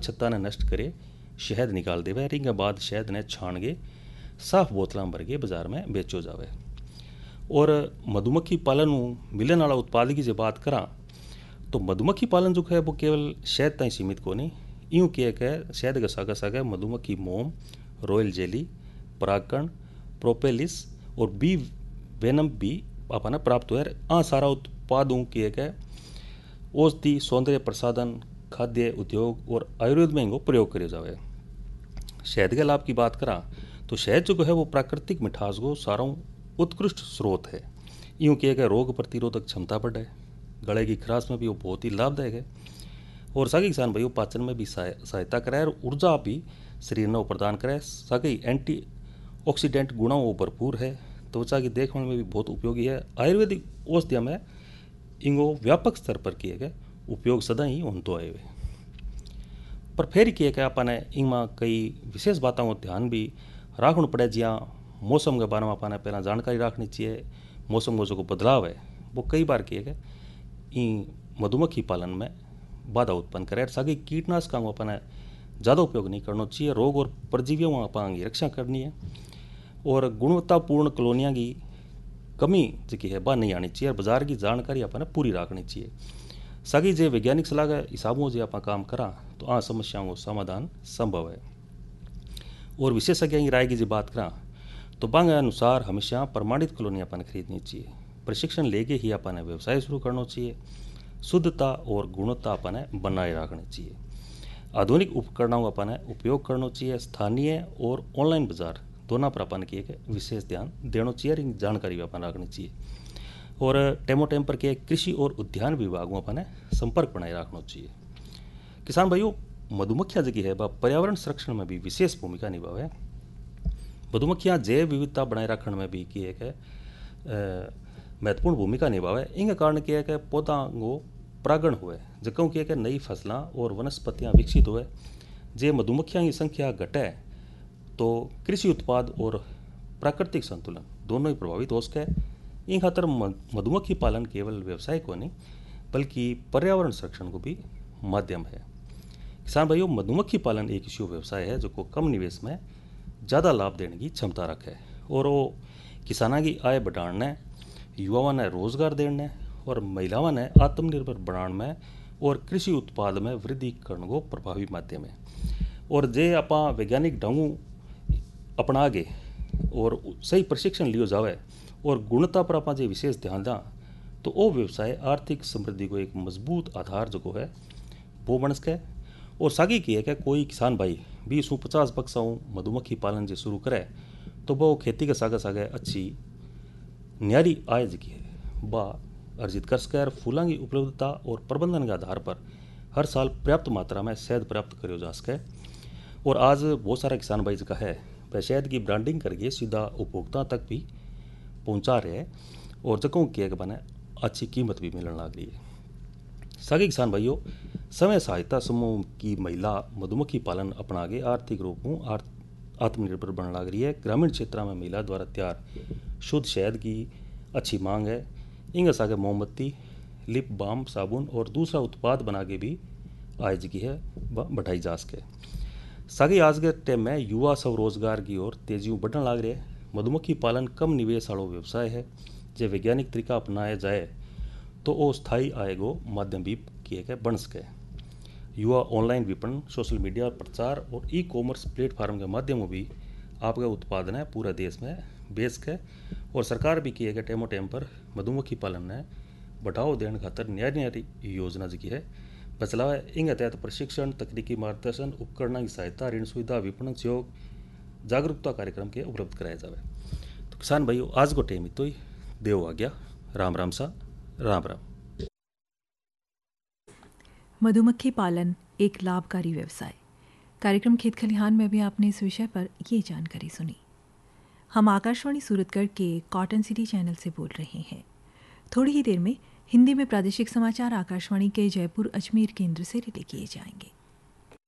छत्ता ने नष्ट करे शहद निकाल देवे। रिंग बाद शहद ने छान के साफ बोतलों भर के बाजार में बेचो जावे। और मधुमक्खी पालन मिलने वाला उत्पाद की जो बात करा तो मधुमक्खी पालन जो है वो केवल शहद तक सीमित को नहीं, यूँ कह शहद के सागे सागे मधुमक्खी मोम, रॉयल जेली, परागकण, प्रोपेलिस और बी वेनम भी अपना प्राप्त हुआ। आ सारा उत्पादों की एक औषधि, सौंदर्य प्रसाधन, खाद्य उद्योग और आयुर्वेद में इनको प्रयोग करे जावे। शहद के लाभ की बात करा तो शहद जो है वो प्राकृतिक मिठास को सारा उत्कृष्ट स्रोत है। यूँ कह रोग प्रतिरोधक क्षमता बढ़े, गले की खराश में भी वो बहुत ही लाभदायक है। और सागे किसान भाई पाचन में भी सहायता कराए और ऊर्जा भी शरीर ने प्रदान कराए। सागे एंटी ऑक्सीडेंट गुणों वो भरपूर है, त्वचा की देखभाल में भी बहुत उपयोगी है। आयुर्वेदिक औषधियों में इनको व्यापक स्तर पर किए गए उपयोग सदा ही होते आए हुए। पर फिर किए गए अपने इनमें कई विशेष बातों को ध्यान भी रखना पड़े, जहाँ मौसम के बारे में अपने पहला जानकारी रखनी चाहिए। मौसम को जो बदलाव है वो कई बार किए गए इन मधुमक्खी पालन में बाधा उत्पन्न करे। सागे कीटनाशकों को अपने ज़्यादा उपयोग नहीं करना चाहिए। रोग और परजीवियों अपनी रक्षा करनी है और गुणवत्तापूर्ण कॉलोनियाँ की कमी जी है वह नहीं आनी चाहिए। और बाजार की जानकारी अपने पूरी रखनी चाहिए। सागी जे वैज्ञानिक सलाह के हिसाबों से आप काम करा तो आ समस्याओं को समाधान संभव है। और विशेषज्ञों की राय की जो बात करा तो बांग अनुसार हमेशा प्रमाणित कॉलोनी अपन खरीदनी चाहिए। प्रशिक्षण लेके ही अपन व्यवसाय शुरू करना चाहिए। शुद्धता और गुणवत्ता अपन बनाए रखनी चाहिए। आधुनिक उपकरणों का अपन उपयोग करना चाहिए। स्थानीय और ऑनलाइन बाजार दोनों पर अपन की एक विशेष ध्यान देना चाहिए। जानकारी भी अपन रखनी चाहिए। और टेमोटेम पर के कृषि और उद्यान विभागों अपन संपर्क बनाए रखना चाहिए। किसान भाइयों, मधुमक्खियाँ जी है वह पर्यावरण संरक्षण में भी विशेष भूमिका निभावे। मधुमक्खियाँ जैव विविधता बनाए रखने में भी की एक महत्वपूर्ण भूमिका निभावे। इनके कारण क्या है कि पौधा को परागण हुए, जगहों की एक नई फसलें और वनस्पतियाँ विकसित हुए। जे मधुमक्खियाँ की संख्या घटे तो कृषि उत्पाद और प्राकृतिक संतुलन दोनों ही प्रभावित हो सके। इन खातर मधुमक्खी पालन केवल व्यवसाय को नहीं बल्कि पर्यावरण संरक्षण को भी माध्यम है। किसान भाइयों, मधुमक्खी पालन एक ऐसा व्यवसाय है जो को कम निवेश में ज़्यादा लाभ देने की क्षमता रखे और वो किसानों की आय बढ़ाने, युवाओं ने रोजगार देने और महिलाओं ने आत्मनिर्भर बनाने में और कृषि उत्पाद में वृद्धि करने को प्रभावी माध्यम है। और जे आप वैज्ञानिक ढंग अपना के और सही प्रशिक्षण लियो जावे और गुणवत्ता पर आप जो विशेष ध्यान दें तो वो व्यवसाय आर्थिक समृद्धि को एक मजबूत आधार जो है वो बन सके। और सागी की है कि कोई किसान भाई 20-50 बक्साओं मधुमक्खी पालन जो शुरू करे तो वो खेती के सागे सागे अच्छी न्यारी आय जी है वह अर्जित कर सके। फूलों की उपलब्धता और प्रबंधन के आधार पर हर साल पर्याप्त मात्रा में शहद प्राप्त करो जा सके। और आज बहुत सारे किसान भाई का है वह शहद की ब्रांडिंग करके सीधा उपभोक्ता तक भी पहुंचा रहे हैं और जगहों की एक बने अच्छी कीमत भी मिलने लग रही है। सभी किसान भाइयों, समय सहायता समूह की महिला मधुमक्खी पालन अपना के आर्थिक रूप में आत्मनिर्भर बनने लग रही है। ग्रामीण क्षेत्रों में महिला द्वारा तैयार शुद्ध शहद की अच्छी मांग है। इनके सागे मोमबत्ती, लिप बाम, साबुन और दूसरा उत्पाद बना के भी आय की है वह बढ़ाई जा सके। सागे आज के टाइम में युवा स्वरोजगार की ओर तेजी बढ़ने लग रही है। मधुमक्खी पालन कम निवेश वाला व्यवसाय है। जो वैज्ञानिक तरीका अपनाया जाए तो वो स्थायी आय को माध्यम भी किए गए बन सके। युवा ऑनलाइन विपणन, सोशल मीडिया प्रचार और ई कॉमर्स प्लेटफार्म के माध्यम भी आपका उत्पादन है पूरा देश में बेच के। और सरकार भी किए गए टेमो टेम पर मधुमक्खी पालन ने बढ़ावा देने खातर न्यारी योजना जी की है बचलाव है। इनके तहत प्रशिक्षण, तकनीकी मार्गदर्शन, उपकरण की सहायता, ऋण सुविधा, विपणन सहयोग, जागरूकता कार्यक्रम के उपलब्ध कराया जाए। तो किसान भाइयों, आज को टेम तो ही देव आ गया। राम राम सा, राम राम। मधुमक्खी पालन एक लाभकारी व्यवसाय। कार्यक्रम खेत खलिहान में भी आपने इस विषय पर ये जानकारी सुनी। हम आकाशवाणी सूरतगढ़ के कॉटन सिटी चैनल से बोल रहे हैं। थोड़ी ही देर में हिंदी में प्रादेशिक समाचार आकाशवाणी के जयपुर अजमेर केंद्र से रिले किए जाएंगे।